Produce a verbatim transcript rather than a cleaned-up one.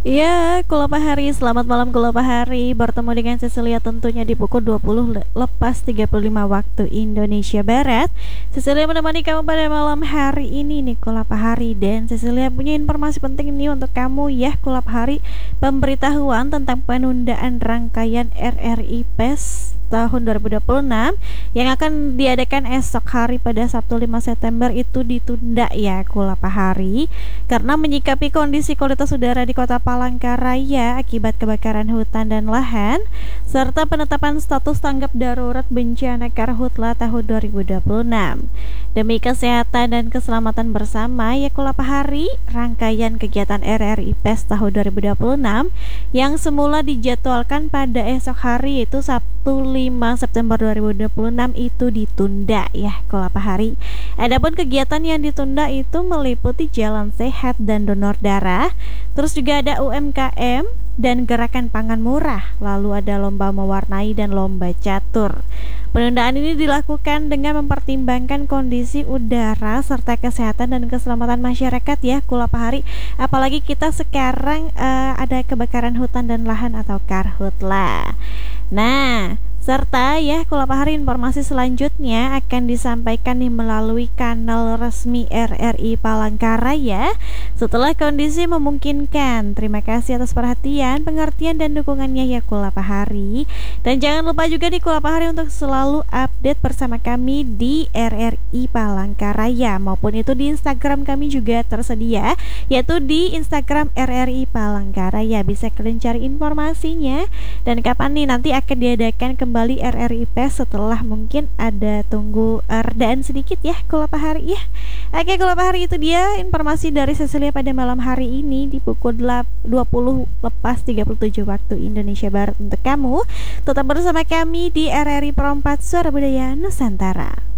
Iya, Kulapa Hari, selamat malam Kulapa Hari. Bertemu dengan Cecilia tentunya di pukul dua puluh le- lepas tiga puluh lima waktu Indonesia Barat. Cecilia menemani kamu pada malam hari ini nih Kulapa Hari. Dan Cecilia punya informasi penting nih untuk kamu ya Kulapa Hari. Pemberitahuan tentang penundaan rangkaian R R I PES tahun dua ribu dua puluh enam yang akan diadakan esok hari pada Sabtu lima September itu ditunda ya Kulapa Hari, karena menyikapi kondisi kualitas udara di Kota Palangkaraya akibat kebakaran hutan dan lahan serta penetapan status tanggap darurat bencana Karhutla tahun dua ribu dua puluh enam. Demi kesehatan dan keselamatan bersama ya Kulapa Hari, rangkaian kegiatan R R I PES tahun dua ribu dua puluh enam yang semula dijadwalkan pada esok hari yaitu Sabtu lima September dua ribu dua puluh enam itu ditunda ya Kulapa Hari. Adapun kegiatan yang ditunda itu meliputi jalan sehat dan donor darah, terus juga ada U M K M dan gerakan pangan murah, lalu ada lomba mewarnai dan lomba catur. Penundaan ini dilakukan dengan mempertimbangkan kondisi udara serta kesehatan dan keselamatan masyarakat ya Kulapa Hari. Apalagi kita sekarang uh, ada kebakaran hutan dan lahan atau karhutla. Nah, serta ya Kulapa Hari, informasi selanjutnya akan disampaikan nih melalui kanal resmi R R I Palangkaraya setelah kondisi memungkinkan. Terima kasih atas perhatian, pengertian dan dukungannya ya Kulapa Hari. Dan jangan lupa juga di Kulapa Hari untuk selalu update bersama kami di R R I Palangkaraya maupun itu di Instagram kami juga tersedia, yaitu di Instagram R R I Palangkaraya. Bisa kalian cari informasinya dan kapan nih nanti akan diadakan kembali kembali R R I PES setelah mungkin ada tunggu uh, redaan sedikit ya Kulapa Hari ya. Oke Kulapa Hari, itu dia informasi dari Cecilia pada malam hari ini di pukul dua puluh lepas tiga puluh tujuh waktu Indonesia Barat untuk kamu. Tetap bersama kami di R R I Perempat Suara Budaya Nusantara.